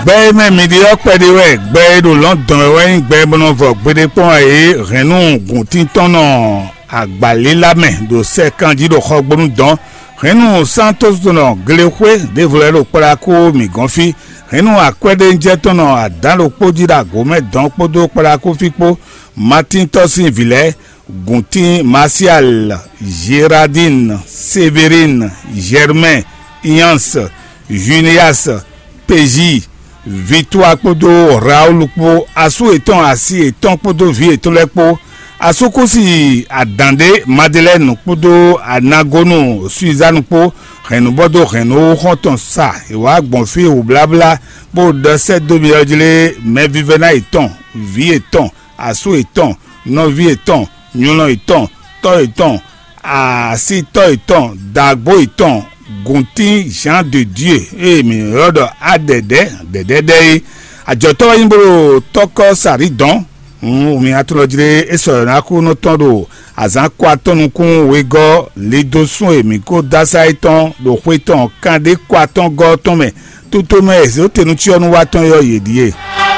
gbẹ́ mẹ́mìdí ọ̀pẹ̀dẹ̀ wẹ̀ gbẹ́ ló lọ́dún ẹ̀wẹ́ gbẹ́ bọ́nọ̀fọ̀ gbẹ́dẹ́pọ̀n ayé rẹ̀nù gùn tí tọ́nà àgbàlélámẹ̀ ló sẹ́kànjí ló kọ́ gbónú dán rẹ̀nù santos tọ́nà gẹ́lẹ́kwé dévolẹ́ ló pẹ́ra kó mìgànfí rẹ̀nù àkwẹ́dẹ́ ń jẹ́ tọ́nà àdánlópó jíra gòmẹ́dán kpódó pẹ́ra kó fipó martin tọ́sìn vilẹ́ guntin martial gérardine sévérine germain iance junias péji victoire kpodo raoul kpo asu etan asi etan kpodo vi etan lekpo asukusi adande madeleine kpodo anagonu suizanu kpo renubodo renu honton sa ewa gbonfi ou blabla bo de set domi ojile me vivena etan vi etan asu etan non vi etan nyolon etan to etan asi to etan dagbo etan guntin Jean de Dieu mi rodo adede dedede ajoto yimboro toko saridan mi atolojire eso na ku no tondo azan kwa tonu kun wego ledosun emi ko dasa itan lo kwetan kande kwa ton go ton me tuto me o tenu ti onu wa ton yo yedie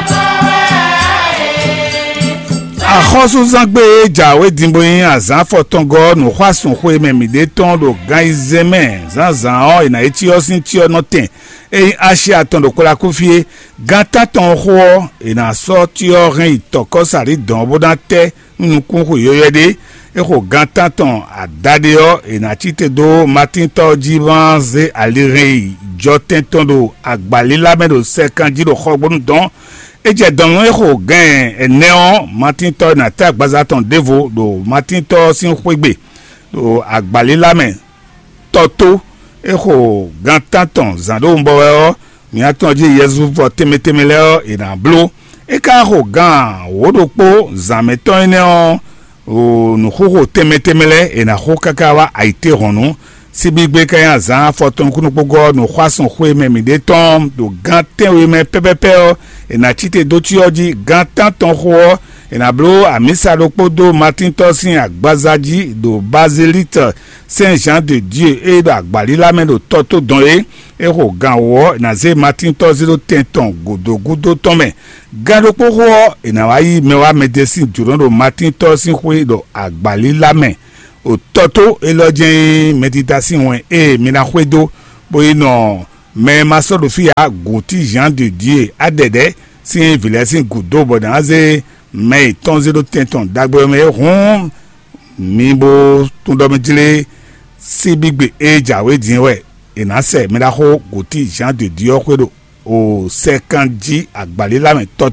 àkọ́sọ́ zangbe jàwé dìbò yín àzán fọ́tọ́ngọ́ nù kwásùn kó ememide tán ló gan izemẹ́ zanzan ọ́ ìnà etí ọ́sìn tí ọ̀nà tẹ̀ ẹ̀yìn àṣẹ àtọ̀ndò kóra kó fìyé gan tàtàn hó ìnà sọ tí ọ̀rìn ìtọ̀kọ́ sàrí dàn bódà tẹ́ nínú kún kò yọyọ dé ẹ̀kọ́ gan tàtàn àdáde ọ́ ìnà títẹ̀ dó martintọ́ jíban zé àlérè ìjọ tẹ́ntàn ló àgbàlélámẹ́lò sẹ́kànjí ló kọ́ gbónú dán eje dɔnnu exɔ gɛn eneo matintɔ nata agbazatɔn devo do matintɔ sinxegbe do agbalilame tɔto exɔ gantatɔn zando nbɔwɛ miatɔn dzi yezuvɔ temeteme lɛ ina blo eka exɔ gan wodokpo zametɔ eneo o nuxoxo temeteme lɛ ina xɔ kaka wa ayite hɔnu sibigbe kaya zan fɔtɔn kunukpogɔ no xɔasɔn xoe mɛ mi de tɔn do gan tɛnwe mɛ pɛpɛpɛ ena tsite do tiɔdzi gan tantɔn xɔ ena blo amisa do kpodo martin tɔsin agbazadzi do basilite saint jean de dieu eye do agbalilamɛ do tɔto dɔn ye exɔ gan wɔ ena ze martin tɔsi do tɛntɔn godogodo tɔmɛ gan do kpo xɔ ena wa yi mɛ wa mɛ desi duro do martin tɔsin xoe do agbalilamɛ o tɔto elɔdze méditation wɛ mina xɔedo boye nɔ mɛ masɔdo fi ya goti jean de dieu adɛdɛ si vilɛ si gudo bɔdɛ aze mɛ tɔnze do tɛntɔn dagbe mɛ hun mi bo tundɔmɛdile sibigbe jawe diɛ wɛ enasɛ mina xɔ goti jean de dieu xɔedo o sɛkanji agbalilamɛ tɔ.